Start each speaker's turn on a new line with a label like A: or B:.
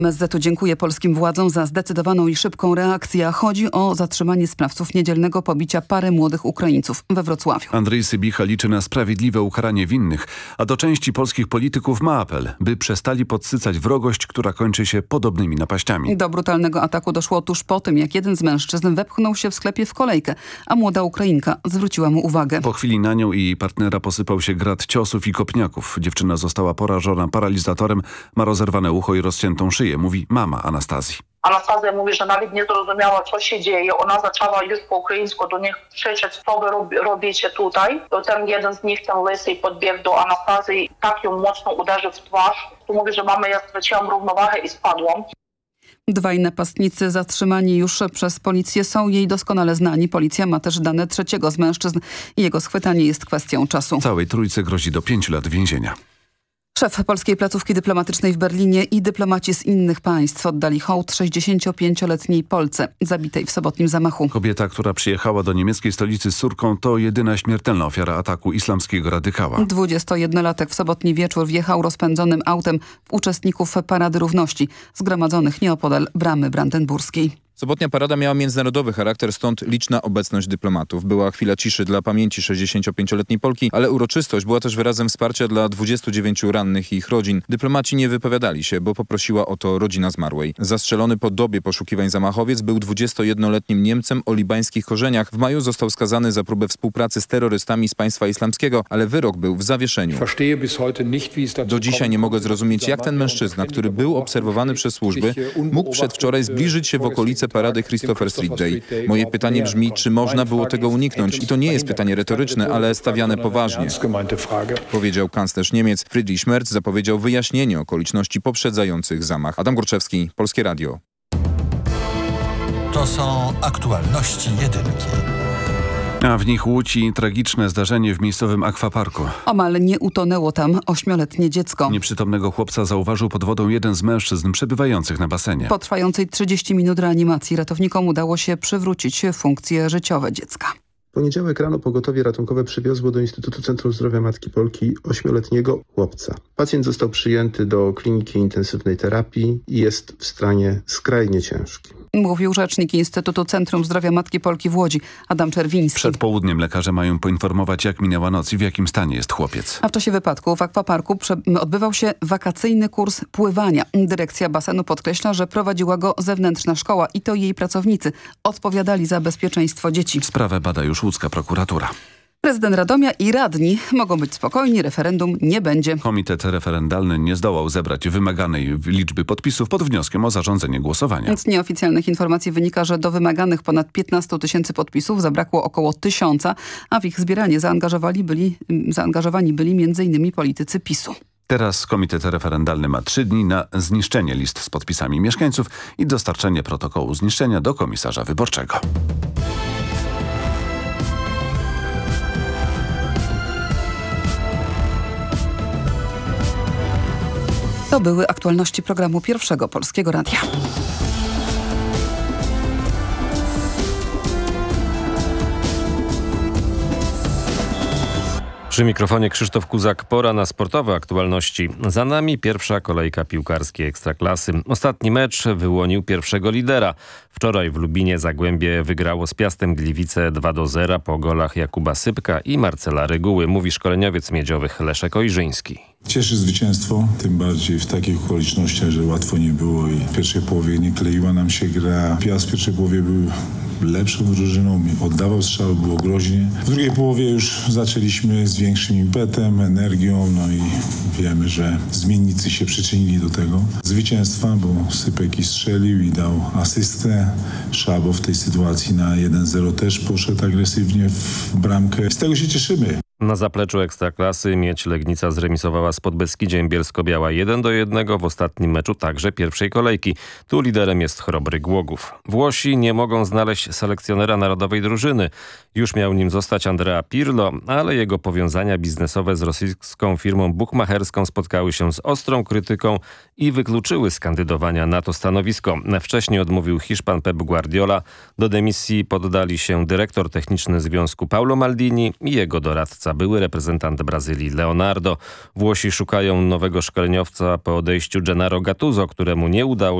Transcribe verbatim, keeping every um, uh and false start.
A: M S Z dziękuje polskim władzom za zdecydowaną i szybką reakcję. Chodzi o zatrzymanie sprawców niedzielnego pobicia pary młodych Ukraińców we Wrocławiu.
B: Andrzej Sybicha liczy na sprawiedliwe ukaranie winnych, a do części polskich polityków ma apel, by przestali podsycać wrogość, która kończy się podobnymi napaściami.
A: Do brutalnego ataku doszło tuż po tym, jak jeden z mężczyzn wepchnął się w sklepie w kolejkę, a młoda Ukrainka zwróciła mu uwagę.
B: Po chwili na nią i jej partnera posypał się grad ciosów i kopniaków. Dziewczyna została porażona paralizatorem, ma rozerwane ucho i rozciętą szyję, mówi mama Anastazji.
C: Anastazja mówi, że nawet nie zrozumiała, co się dzieje. Ona zaczęła już po ukraińsku do nich krzyczeć, co wy rob, robicie tutaj. To ten jeden z nich, ten łysy, podbiegł do Anastazji i tak ją mocno uderzył w twarz. Tu mówi, że mama, ja straciłam równowagę i spadłam.
A: Dwaj napastnicy zatrzymani już przez policję są jej doskonale znani. Policja ma też dane trzeciego z mężczyzn i jego schwytanie jest kwestią czasu.
B: Całej trójce grozi do pięciu lat więzienia.
A: Szef polskiej placówki dyplomatycznej w Berlinie i dyplomaci z innych państw oddali hołd sześćdziesięciopięcioletniej Polce, zabitej w sobotnim zamachu.
B: Kobieta, która przyjechała do niemieckiej stolicy z córką, to jedyna śmiertelna ofiara ataku islamskiego radykała.
A: dwudziestojednolatek w sobotni wieczór wjechał rozpędzonym autem w uczestników Parady Równości, zgromadzonych nieopodal Bramy Brandenburskiej.
D: Sobotnia parada miała międzynarodowy charakter, stąd liczna obecność dyplomatów. Była chwila ciszy dla pamięci sześćdziesięciopięcioletniej Polki, ale uroczystość była też wyrazem wsparcia dla dwudziestu dziewięciu rannych i ich rodzin. Dyplomaci nie wypowiadali się, bo poprosiła o to rodzina zmarłej. Zastrzelony po dobie poszukiwań zamachowiec był dwudziestojednoletnim Niemcem o libańskich korzeniach. W maju został skazany za próbę współpracy z terrorystami z państwa islamskiego, ale wyrok był w zawieszeniu. Do dzisiaj nie mogę zrozumieć, jak ten mężczyzna, który był obserwowany przez służby, mógł przedwczoraj zbliżyć się w okolice parady Christopher Street Day. Moje pytanie brzmi, czy można było tego uniknąć? I to nie jest pytanie retoryczne, ale stawiane poważnie. Powiedział kanclerz Niemiec. Friedrich Merz zapowiedział wyjaśnienie okoliczności poprzedzających zamach. Adam Górczewski, Polskie Radio.
E: To są aktualności jedynki.
B: A w nich Łódź i tragiczne zdarzenie w miejscowym akwaparku.
A: Omal nie utonęło tam ośmioletnie dziecko.
B: Nieprzytomnego chłopca zauważył pod wodą jeden z mężczyzn przebywających na basenie.
A: Po trwającej trzydzieści minut reanimacji ratownikom udało się przywrócić funkcje życiowe dziecka.
F: W poniedziałek rano pogotowie ratunkowe przywiozło do Instytutu Centrum Zdrowia Matki Polki ośmioletniego chłopca. Pacjent został przyjęty do kliniki intensywnej terapii i jest w stanie skrajnie ciężkim.
A: Mówił rzecznik Instytutu Centrum Zdrowia Matki Polki w Łodzi, Adam Czerwiński.
B: Przed południem lekarze mają poinformować, jak minęła noc i w jakim stanie jest chłopiec.
A: A w czasie wypadku w akwaparku odbywał się wakacyjny kurs pływania. Dyrekcja basenu podkreśla, że prowadziła go zewnętrzna szkoła i to jej pracownicy odpowiadali za bezpieczeństwo dzieci.
B: Sprawę bada już łódzka prokuratura.
A: Prezydent Radomia i radni mogą być spokojni, referendum nie będzie.
B: Komitet referendalny nie zdołał zebrać wymaganej liczby podpisów pod wnioskiem o zarządzenie głosowania.
A: Z nieoficjalnych informacji wynika, że do wymaganych ponad piętnastu tysięcy podpisów zabrakło około tysiąca, a w ich zbieranie zaangażowani byli, zaangażowani byli między innymi politycy PiSu.
B: Teraz komitet referendalny ma trzy dni na zniszczenie list z podpisami mieszkańców i dostarczenie protokołu zniszczenia do komisarza wyborczego.
A: To były aktualności programu Pierwszego Polskiego Radia.
G: Przy mikrofonie Krzysztof Kuzak, pora na sportowe aktualności. Za nami pierwsza kolejka piłkarskiej Ekstraklasy. Ostatni mecz wyłonił pierwszego lidera. Wczoraj w Lubinie Zagłębie wygrało z Piastem Gliwice dwa do zera po golach Jakuba Sypka i Marcela Reguły, mówi szkoleniowiec miedziowych Leszek Ojrzyński.
H: Cieszy zwycięstwo, tym bardziej w takich okolicznościach, że łatwo nie było i w pierwszej połowie nie kleiła nam się gra. Piast w pierwszej połowie był lepszą drużyną, oddawał strzały, było groźnie. W drugiej połowie już zaczęliśmy z większym impetem, energią, no i wiemy, że zmiennicy się przyczynili do tego zwycięstwa, bo Sypek i strzelił i dał asystę. Szabo w tej sytuacji na jeden zero też poszedł agresywnie w bramkę. Z tego się cieszymy.
G: Na zapleczu Ekstraklasy Miedź Legnica zremisowała z Podbeskidziem Bielsko-Biała jeden do jednego w ostatnim meczu także pierwszej kolejki. Tu liderem jest Chrobry Głogów. Włosi nie mogą znaleźć selekcjonera narodowej drużyny. Już miał nim zostać Andrea Pirlo, ale jego powiązania biznesowe z rosyjską firmą bukmacherską spotkały się z ostrą krytyką i wykluczyły z kandydowania na to stanowisko. Wcześniej odmówił Hiszpan Pep Guardiola. Do dymisji poddali się dyrektor techniczny związku Paulo Maldini i jego doradca, były reprezentant Brazylii Leonardo. Włosi szukają nowego szkoleniowca po odejściu Gennaro Gattuso, któremu nie udało